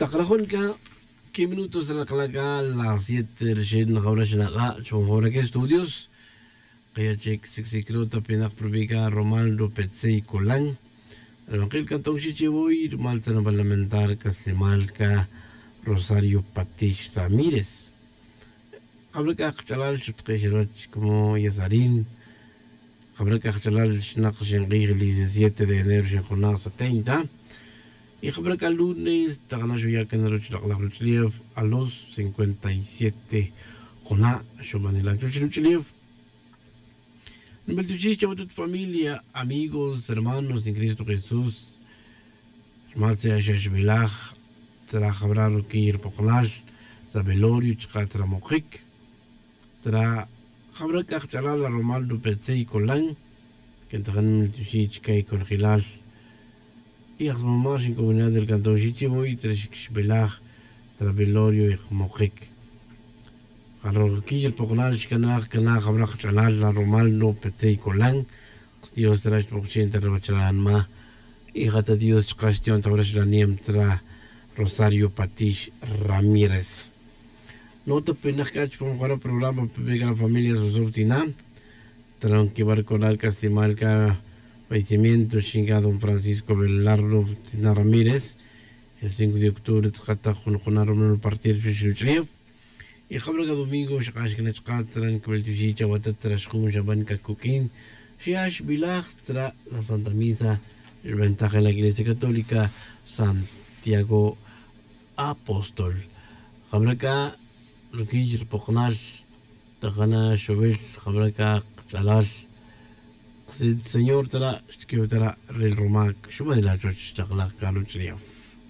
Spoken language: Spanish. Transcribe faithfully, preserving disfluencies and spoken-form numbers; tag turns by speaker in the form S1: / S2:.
S1: Takrahon ka, qué minutos de la calaca, las siete recién ahora se la son ahora que estudios. Kaya check siksikro ta pinakprobika Romaldo Petsey Colan. Evangelio Cantón Chichiboy, Malta na Parlamentar Castimalca Rosario Patish Ramírez. Habla ka chalal shutqeshirach como Yazarin. Habla ka chalal shnak shengri el diecisiete de enero shenkhona setenta. Y habla ka lunes tagana shuya kenero chlaqlaqliev a los cincuenta y siete khona shumanila chuchiliev. Beltuchicha, tu familia, amigos, hermanos en Cristo Jesús. Marcia Shashbilach, Tra Jabraro Kir Pokonal, Zabelorio, Chatra Mojik, Tra Jabrakach Chalala Romaldo Petsey Colan, que entraron Beltuchich Kay con Gilal, y las mamás en comunidad del cantón Chichiboy, Treshbilach, Trabelorio y Mojik. Aquí el Poconal, Canag, Canag, Abrach, Chalal, la Romaldo, Petsey Colan, Dios trae por ciento de Bachalan Ma, y Gata Dios, Castion, Tabrash la Niemtra, Rosario Patish Ramírez. Nota Penacach, por un programa, Pega la familia Sosoptina, Tranquibar Coral Castimalca, fallecimiento, Chinga Don Francisco Belardo Tina Ramírez, el cinco de octubre, Tzkata, Junaron, el partido Chuchuchlev. Y Jabraga domingo, Shakash Knechkatran, Kabeltuchicha, Watatrashkun, Shaban Kakukin, Shiash Bilach, Tra la Santa Misa, el ventaja en la Iglesia Católica, Santiago Apóstol. Jabraga, Rukij, Poknash, Tajana, Shoves, Jabraga, Chalash, Señor Tra, Skiotra, Rel Romac, Shumadila, Chach, Chakla, Kaluchriaf.